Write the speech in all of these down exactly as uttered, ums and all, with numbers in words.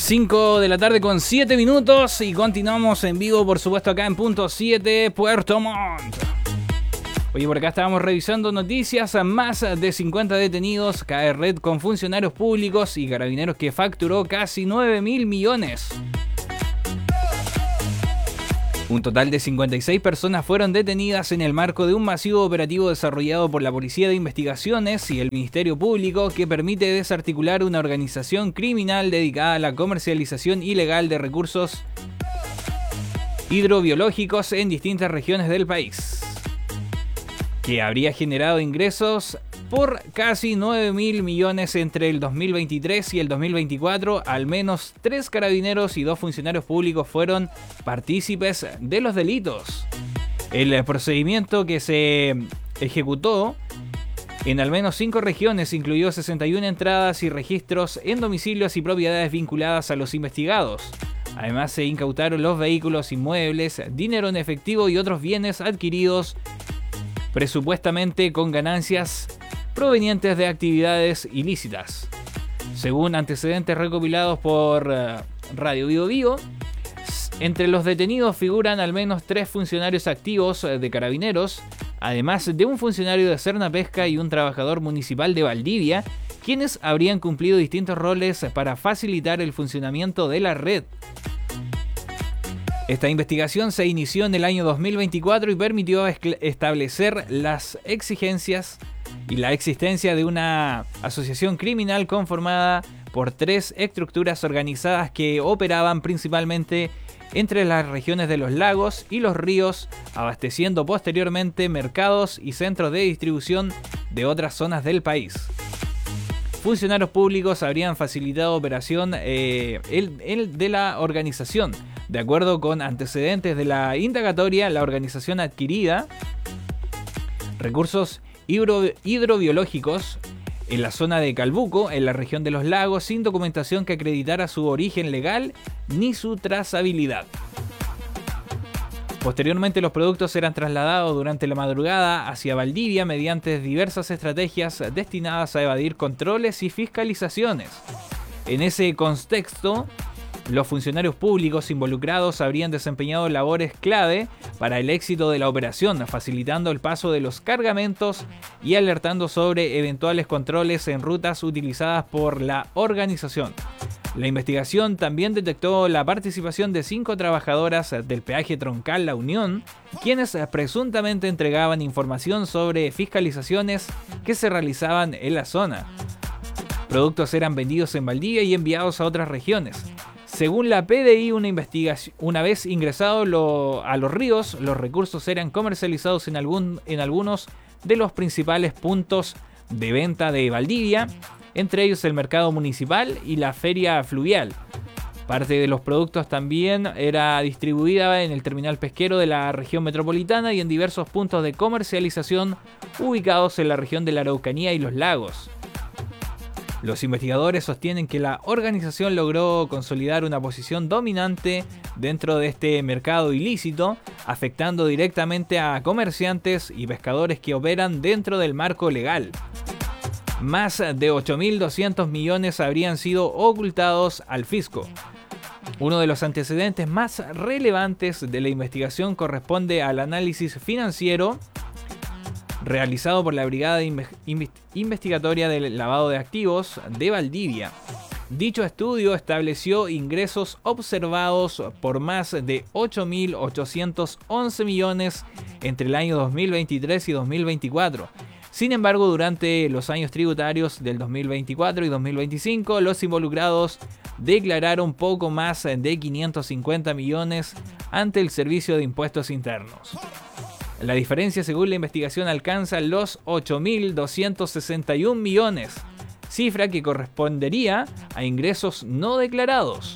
cinco de la tarde con siete minutos y continuamos en vivo, por supuesto, acá en Punto siete, Puerto Montt. Oye, por acá estábamos revisando noticias. Más de cincuenta detenidos, cae red con funcionarios públicos y carabineros que facturó casi nueve mil millones. Un total de cincuenta y seis personas fueron detenidas en el marco de un masivo operativo desarrollado por la Policía de Investigaciones y el Ministerio Público que permite desarticular una organización criminal dedicada a la comercialización ilegal de recursos hidrobiológicos en distintas regiones del país, que habría generado ingresos por casi nueve mil millones entre el dos mil veintitrés y el dos mil veinticuatro. Al menos tres carabineros y dos funcionarios públicos fueron partícipes de los delitos. El procedimiento que se ejecutó en al menos cinco regiones incluyó sesenta y una entradas y registros en domicilios y propiedades vinculadas a los investigados. Además, se incautaron los vehículos, inmuebles, dinero en efectivo y otros bienes adquiridos presupuestamente con ganancias provenientes de actividades ilícitas. Según antecedentes recopilados por uh, Radio Vivo Vivo, entre los detenidos figuran al menos tres funcionarios activos de Carabineros, además de un funcionario de Serna Pesca y un trabajador municipal de Valdivia, quienes habrían cumplido distintos roles para facilitar el funcionamiento de la red. Esta investigación se inició en el año dos mil veinticuatro y permitió establecer las exigencias y la existencia de una asociación criminal conformada por tres estructuras organizadas que operaban principalmente entre las regiones de los lagos y los ríos, abasteciendo posteriormente mercados y centros de distribución de otras zonas del país. Funcionarios públicos habrían facilitado operación eh, el, el de la organización. De acuerdo con antecedentes de la indagatoria, la organización adquirida recursos hidro, hidrobiológicos en la zona de Calbuco, en la región de los lagos, sin documentación que acreditara su origen legal ni su trazabilidad. Posteriormente, los productos eran trasladados durante la madrugada hacia Valdivia mediante diversas estrategias destinadas a evadir controles y fiscalizaciones. En ese contexto, los funcionarios públicos involucrados habrían desempeñado labores clave para el éxito de la operación, facilitando el paso de los cargamentos y alertando sobre eventuales controles en rutas utilizadas por la organización. La investigación también detectó la participación de cinco trabajadoras del peaje troncal La Unión, quienes presuntamente entregaban información sobre fiscalizaciones que se realizaban en la zona. Productos eran vendidos en Valdivia y enviados a otras regiones. Según la P D I, una, investigación, una vez ingresados lo, a los ríos, los recursos eran comercializados en, algún, en algunos de los principales puntos de venta de Valdivia, entre ellos el mercado municipal y la feria fluvial. Parte de los productos también era distribuida en el terminal pesquero de la región metropolitana y en diversos puntos de comercialización ubicados en la región de la Araucanía y los lagos. Los investigadores sostienen que la organización logró consolidar una posición dominante dentro de este mercado ilícito, afectando directamente a comerciantes y pescadores que operan dentro del marco legal. Más de ocho mil doscientos millones habrían sido ocultados al fisco. Uno de los antecedentes más relevantes de la investigación corresponde al análisis financiero realizado por la Brigada Investigatoria del Lavado de Activos de Valdivia. Dicho estudio estableció ingresos observados por más de ocho mil ochocientos once millones entre el año dos mil veintitrés y dos mil veinticuatro. Sin embargo, durante los años tributarios del dos mil veinticuatro y dos mil veinticinco, los involucrados declararon poco más de quinientos cincuenta millones ante el Servicio de Impuestos Internos. La diferencia, según la investigación, alcanza los ocho mil doscientos sesenta y un millones, cifra que correspondería a ingresos no declarados.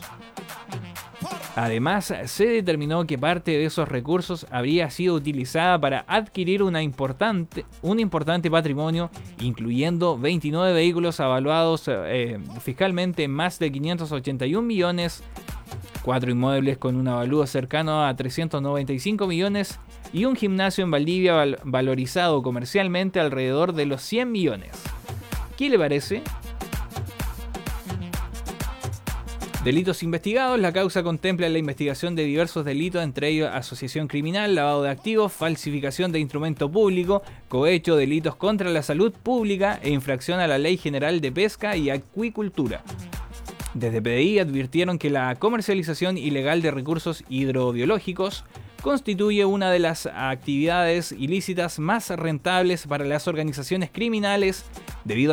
Además, se determinó que parte de esos recursos habría sido utilizada para adquirir una importante, un importante patrimonio, incluyendo veintinueve vehículos avaluados eh, fiscalmente en más de quinientos ochenta y un millones, cuatro inmuebles con un avalúo cercano a trescientos noventa y cinco millones y un gimnasio en Valdivia val- valorizado comercialmente alrededor de los cien millones. ¿Qué le parece? Delitos investigados. La causa contempla la investigación de diversos delitos, entre ellos asociación criminal, lavado de activos, falsificación de instrumento público, cohecho, delitos contra la salud pública e infracción a la Ley General de Pesca y Acuicultura. Desde P D I advirtieron que la comercialización ilegal de recursos hidrobiológicos constituye una de las actividades ilícitas más rentables para las organizaciones criminales debido